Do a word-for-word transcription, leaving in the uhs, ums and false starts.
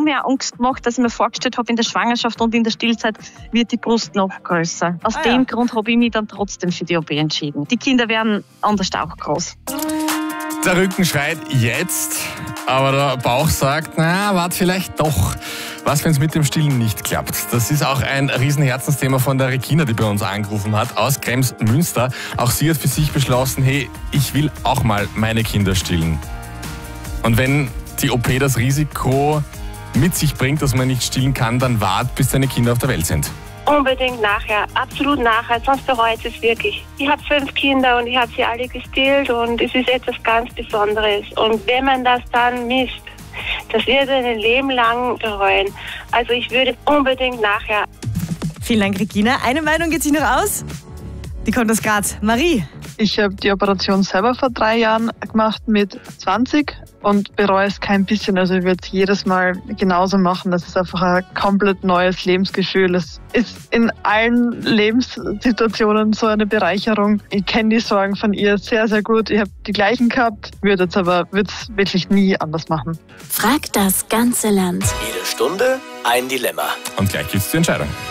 mehr Angst gemacht, dass ich mir vorgestellt habe, in der Schwangerschaft und in der Stillzeit wird die Brust noch größer. Aus Ah, dem ja. Grund habe ich mich dann trotzdem für die O P entschieden. Die Kinder werden anders auch groß. Der Rücken schreit jetzt, aber der Bauch sagt, na, warte vielleicht doch. Was, wenn es mit dem Stillen nicht klappt? Das ist auch ein Riesenherzensthema von der Regina, die bei uns angerufen hat, aus Krems-Münster. Auch sie hat für sich beschlossen, hey, ich will auch mal meine Kinder stillen. Und wenn die O P das Risiko mit sich bringt, dass man nicht stillen kann, dann wart, bis deine Kinder auf der Welt sind. Unbedingt nachher, absolut nachher, sonst bereut es wirklich. Ich habe fünf Kinder und ich habe sie alle gestillt und es ist etwas ganz Besonderes. Und wenn man das dann misst, das wird ein Leben lang bereuen. Also ich würde unbedingt nachher. Vielen Dank, Regina. Eine Meinung geht sich noch aus. Die kommt aus Graz. Marie. Ich habe die Operation selber vor drei Jahren gemacht mit zwanzig und bereue es kein bisschen. Also ich würde es jedes Mal genauso machen. Das ist einfach ein komplett neues Lebensgefühl. Es ist in allen Lebenssituationen so eine Bereicherung. Ich kenne die Sorgen von ihr sehr, sehr gut. Ich habe die gleichen gehabt, würde jetzt aber würde es wirklich nie anders machen. Frag das ganze Land. Jede Stunde ein Dilemma. Und gleich geht's zur Entscheidung.